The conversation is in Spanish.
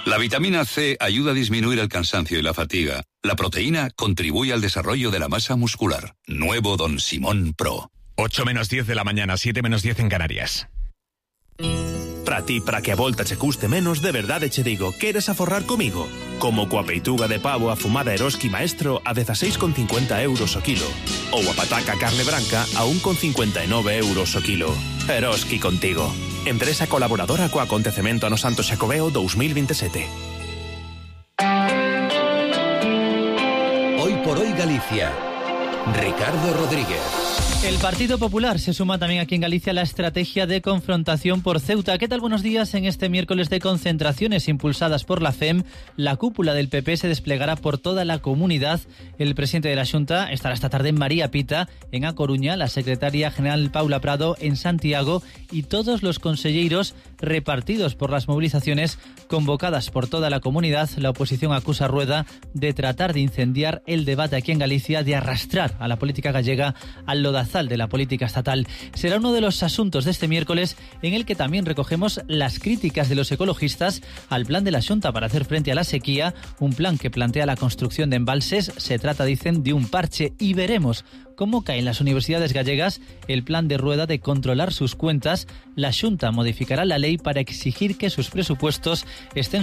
La vitamina C ayuda a disminuir el cansancio y la fatiga. La proteína contribuye al desarrollo de la masa muscular. Nuevo Don Simón Pro. 8 menos 10 de la mañana, 7 menos 10 en Canarias. Para ti, para que a volta che custe menos, de verdade che digo, queres aforrar comigo? Como coa peituga de pavo afumada Eroski Maestro a 16,50 euros o kilo. Ou a pataca carne branca a 1,59 euros o kilo. Eroski contigo. Empresa colaboradora co acontecemento ano Santo Xacobeo 2027. Hoy por hoy Galicia. Ricardo Rodríguez. El Partido Popular se suma también aquí en Galicia a la estrategia de confrontación por Ceuta. ¿Qué tal? Buenos días. En este miércoles de concentraciones impulsadas por la FEM, la cúpula del PP se desplegará por toda la comunidad. El presidente de la Xunta estará esta tarde en María Pita, en A Coruña, la secretaria general Paula Prado en Santiago y todos los conselleiros repartidos por las movilizaciones convocadas por toda la comunidad. La oposición acusa a Rueda de tratar de incendiar el debate aquí en Galicia, de arrastrar a la política gallega al lodazal de la política estatal. Será uno de los asuntos de este miércoles, en el que también recogemos las críticas de los ecologistas al plan de la Xunta para hacer frente a la sequía, un plan que plantea la construcción de embalses. Se trata, dicen, de un parche, y veremos cómo cae en las universidades gallegas el plan de Rueda de controlar sus cuentas. La Xunta modificará la ley para exigir que sus presupuestos estén